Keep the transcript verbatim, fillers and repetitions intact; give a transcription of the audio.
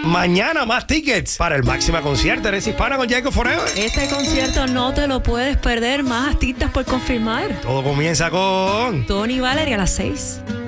Mañana más tickets para el Máxima Concierto Eres Hispana con Jacob Forever. Este concierto no te lo puedes perder. Más artistas por confirmar. Todo comienza con Tony Valery a las seis.